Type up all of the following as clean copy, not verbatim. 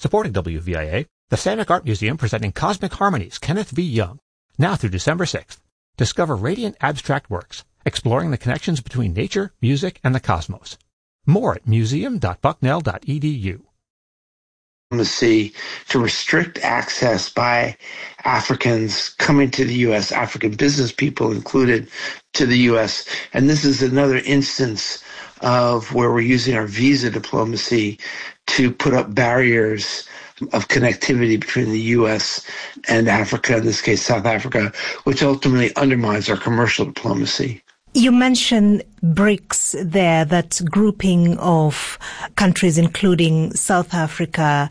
Supporting WVIA, the Samick Art Museum presenting Cosmic Harmonies, Kenneth V. Young, now through December 6th. Discover radiant abstract works, exploring the connections between nature, music, and the cosmos. More at museum.bucknell.edu. To restrict access by Africans coming to the U.S., African business people included, to the U.S. And this is another instance of where we're using our visa diplomacy to put up barriers of connectivity between the U.S. and Africa, in this case South Africa, which ultimately undermines our commercial diplomacy. You mentioned BRICS there, that grouping of countries including South Africa,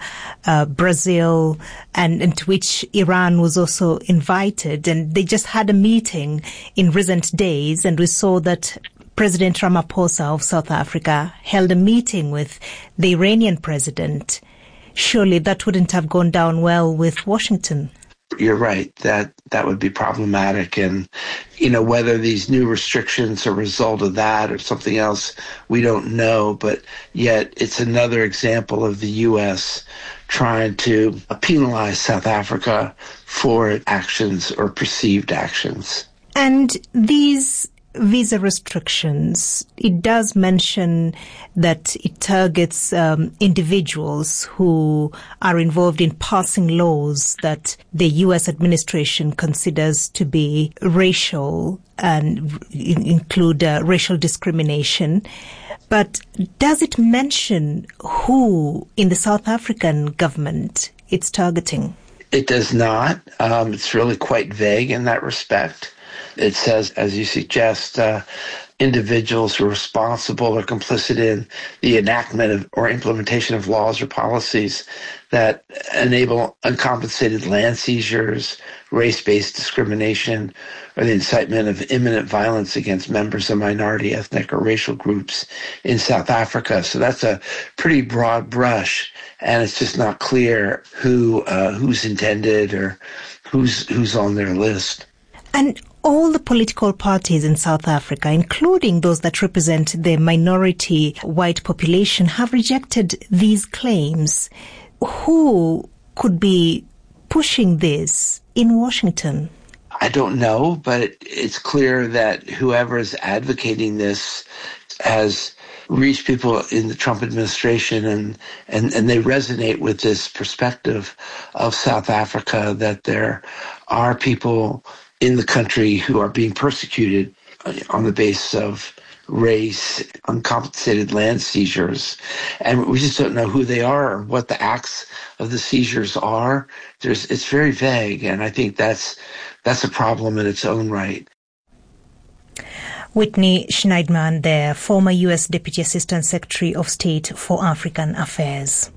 Brazil, and to which Iran was also invited. And they just had a meeting in recent days, and we saw that President Ramaphosa of South Africa held a meeting with the Iranian president. Surely that wouldn't have gone down well with Washington. You're right, that would be problematic. And, whether these new restrictions are a result of that or something else, we don't know. But yet it's another example of the U.S. trying to penalize South Africa for actions or perceived actions. And these visa restrictions, it does mention that it targets individuals who are involved in passing laws that the U.S. administration considers to be racial and include racial discrimination. But does it mention who in the South African government it's targeting? It does not. It's really quite vague in that respect. It says, as you suggest, individuals who are responsible or complicit in the enactment of or implementation of laws or policies that enable uncompensated land seizures, race-based discrimination, or the incitement of imminent violence against members of minority, ethnic, or racial groups in South Africa. So that's a pretty broad brush, and it's just not clear who's intended or who's on their list. And all the political parties in South Africa, including those that represent the minority white population, have rejected these claims. Who could be pushing this in Washington? I don't know, but it's clear that whoever is advocating this has reached people in the Trump administration, and they resonate with this perspective of South Africa, that there are people in the country who are being persecuted on the basis of race, uncompensated land seizures. And we just don't know who they are or what the acts of the seizures are. It's very vague, and I think that's a problem in its own right. Whitney Schneidman there, former U.S. Deputy Assistant Secretary of State for African Affairs.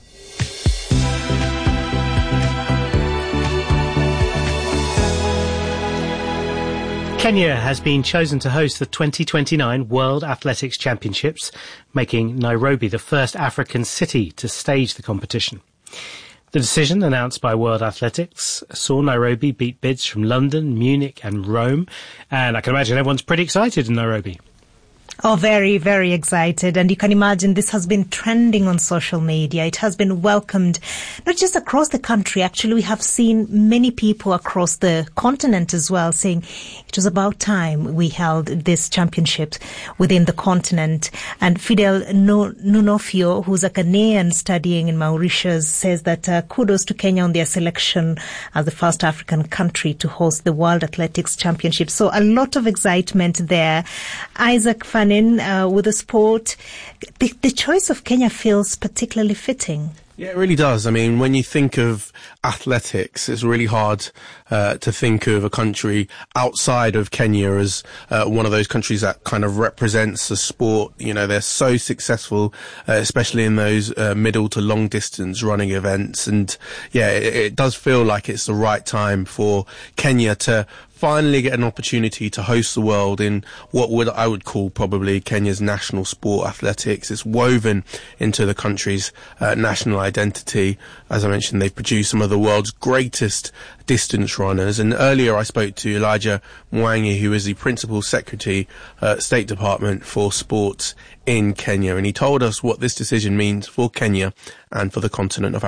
Kenya has been chosen to host the 2029 World Athletics Championships, making Nairobi the first African city to stage the competition. The decision, announced by World Athletics, saw Nairobi beat bids from London, Munich and Rome, and I can imagine everyone's pretty excited in Nairobi. Oh, very, very excited. And you can imagine this has been trending on social media. It has been welcomed not just across the country. Actually, we have seen many people across the continent as well saying it was about time we held this championship within the continent. And Fidel Nunofio, who's a Ghanaian studying in Mauritius, says that kudos to Kenya on their selection as the first African country to host the World Athletics Championship. So a lot of excitement there. Isaac Fannin, with the sport, the choice of Kenya feels particularly fitting. Yeah, it really does. I mean, when you think of athletics, it's really hard to think of a country outside of Kenya as one of those countries that kind of represents the sport. You know, they're so successful, especially in those middle to long distance running events. And yeah, it does feel like it's the right time for Kenya to finally get an opportunity to host the world in what I would call probably Kenya's national sport, athletics. It's woven into the country's national identity. As I mentioned, they've produced some of the world's greatest distance runners. And earlier I spoke to Elijah Mwangi, who is the Principal Secretary, State Department for Sports in Kenya. And he told us what this decision means for Kenya and for the continent of Africa.